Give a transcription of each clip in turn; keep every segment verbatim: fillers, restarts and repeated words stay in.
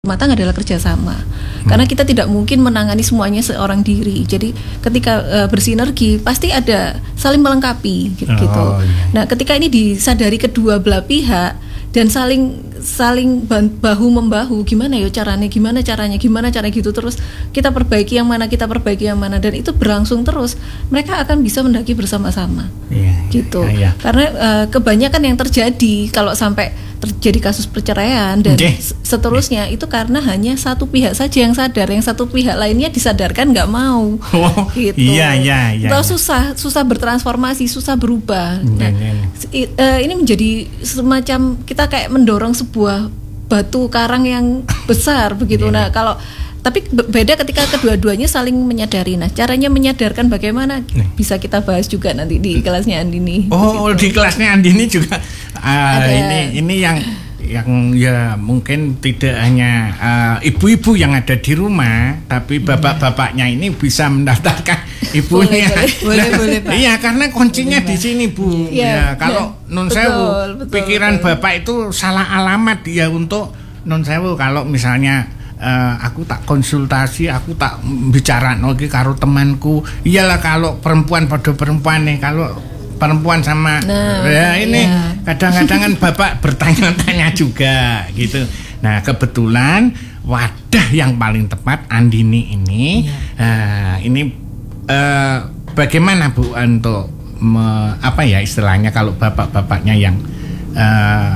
Rumah tangga adalah kerjasama, hmm. karena kita tidak mungkin menangani semuanya seorang diri. Jadi ketika uh, bersinergi pasti ada saling melengkapi gitu. Oh, iya. Nah, ketika ini disadari kedua belah pihak dan saling saling bahu membahu, gimana ya caranya, gimana caranya, gimana caranya gitu, terus kita perbaiki yang mana, kita perbaiki yang mana, dan itu berlangsung terus. Mereka akan bisa mendaki bersama-sama, iya, gitu. Iya, iya. Karena uh, kebanyakan yang terjadi kalau sampai terjadi kasus perceraian dan okay. seterusnya okay. itu karena hanya satu pihak saja yang sadar, yang satu pihak lainnya disadarkan nggak mau, oh, gitu. Iya, iya, iya. Atau susah, susah bertransformasi, susah berubah. Nah, iya, iya. Uh, ini menjadi semacam kita kayak mendorong sebuah batu karang yang besar begitu. Nah, kalau tapi beda ketika kedua-duanya saling menyadari. Nah, caranya menyadarkan bagaimana bisa kita bahas juga nanti di kelasnya Andini. Oh, gitu. Di kelasnya Andini juga uh, ini ini yang yang ya mungkin tidak hanya uh, ibu-ibu yang ada di rumah, tapi bapak-bapaknya ini bisa mendaftarkan ibunya. Boleh, boleh, nah, boleh, Pak. Iya, karena kuncinya boleh, di sini, Bu. Ya, ya kalau ya, non sewu pikiran betul. Bapak itu salah alamat ya untuk non sewu kalau misalnya Uh, aku tak konsultasi, aku tak bicara lagi karo temanku. Iyalah kalau perempuan pada perempuan nih, kalau perempuan sama nah, ya ini iya. kadang-kadang kan bapak bertanya-tanya juga gitu. Nah, kebetulan wadah yang paling tepat Andini ini iya. uh, ini uh, bagaimana Bu untuk me, apa ya istilahnya kalau bapak-bapaknya yang uh,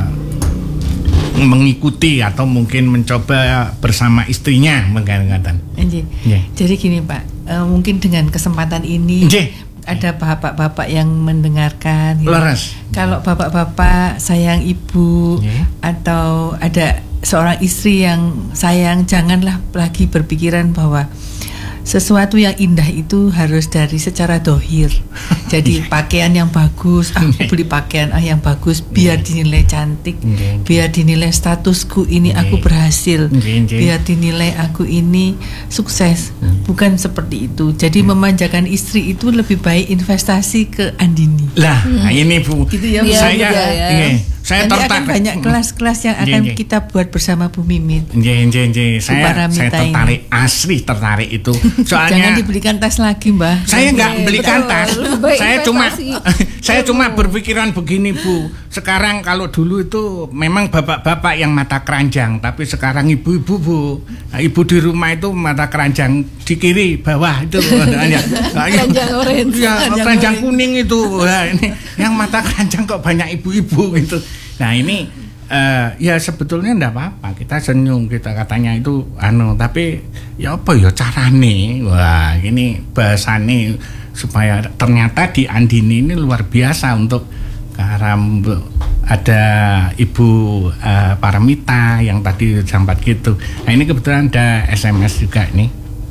mengikuti atau mungkin mencoba bersama istrinya menggantikan. Yeah. Jadi gini Pak, uh, mungkin dengan kesempatan ini yeah. ada bapak-bapak yang mendengarkan. Gitu. Kalau bapak-bapak sayang ibu yeah. atau ada seorang istri yang sayang, janganlah lagi berpikiran bahwa sesuatu yang indah itu harus dari secara dohir. Jadi pakaian yang bagus, ah, aku beli pakaian ah yang bagus biar dinilai cantik, biar dinilai statusku ini aku berhasil, biar dinilai aku ini sukses. Bukan seperti itu. Jadi memanjakan istri itu lebih baik investasi ke Andini. Lah, hmm. ini Bu. Gitu ya, ya, saya ya, ya. Ini, saya tertarik. Akan banyak kelas-kelas yang akan yeah, yeah. kita buat bersama Bu Mimin. Nggih, nggih, nggih. Saya saya tertarik, ini. asli tertarik itu. Soalnya jangan dibelikan tas lagi, Mbah. Saya enggak belikan tas. Saya cuma saya cuma berpikiran begini, Bu. Sekarang kalau dulu itu memang bapak-bapak yang mata keranjang, tapi sekarang ibu-ibu, Bu. Nah, ibu di rumah itu mata keranjang di kiri bawah itu ya. Keranjang orange. Ya, keranjang kuning itu. Nah, ini yang mata keranjang kok banyak ibu-ibu gitu. Nah, ini uh, ya sebetulnya enggak apa-apa. Kita senyum, kita katanya itu anu, tapi ya apa ya carane? Wah, ini bahasane supaya ternyata di Andini ini luar biasa untuk karena ada Ibu uh, Paramita yang tadi sempat gitu. Nah, ini kebetulan ada S M S juga nih.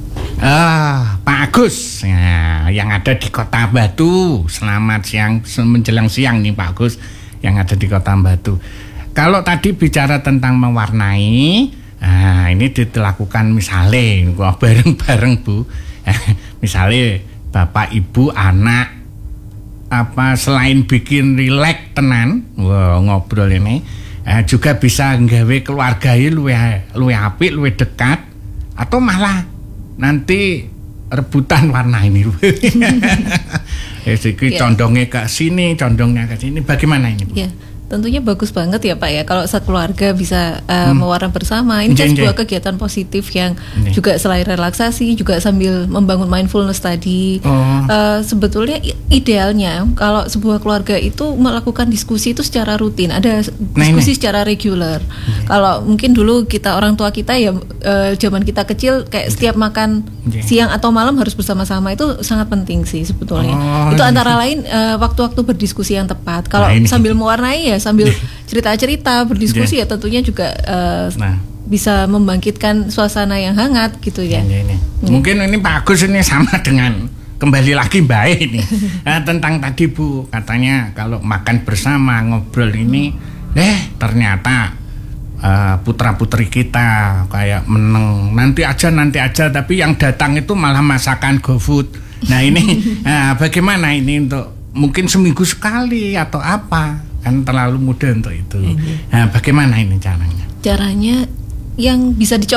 Ah, Pak Agus, nah, yang ada di Kota Batu. Selamat siang, menjelang siang nih Pak Agus yang ada di Kota Batu. Kalau tadi bicara tentang mewarnai, nah ini dilakukan misalnya, wah bareng-bareng Bu. Misalnya bapak, ibu, anak, apa selain bikin rileks tenan, wah ngobrol ini, eh, juga bisa nggawe keluarganya luwih luwih apik, luwih dekat, atau malah nanti rebutan warna ini. Eh, yeah. Condongnya ke sini, condongnya ke sini. Bagaimana ini, Bu? Yeah. Tentunya bagus banget ya Pak ya kalau sekeluarga bisa uh, hmm. mewarna bersama. Ini kan sebuah kegiatan positif yang Nj. juga selain relaksasi juga sambil membangun mindfulness tadi. Oh. Uh, sebetulnya idealnya kalau sebuah keluarga itu melakukan diskusi itu secara rutin, ada diskusi nah, secara reguler. Nj. Kalau mungkin dulu kita orang tua kita ya uh, zaman kita kecil kayak setiap makan Nj. siang atau malam harus bersama-sama, itu sangat penting sih sebetulnya. Oh, itu antara lain uh, waktu-waktu berdiskusi yang tepat. Kalau nah, sambil mewarnai ya sambil cerita-cerita berdiskusi yeah. ya tentunya juga uh, nah. bisa membangkitkan suasana yang hangat gitu ya. Ini, ini. Hmm. Mungkin ini bagus ini sama dengan kembali lagi baik ini nah, tentang tadi Bu katanya kalau makan bersama ngobrol ini, eh ternyata uh, putra-putri kita kayak meneng nanti aja nanti aja tapi yang datang itu malah masakan GoFood. Nah ini nah, bagaimana ini untuk mungkin seminggu sekali atau apa? Kan terlalu muda untuk itu. Ini. Nah, bagaimana ini caranya? Caranya yang bisa dicontoh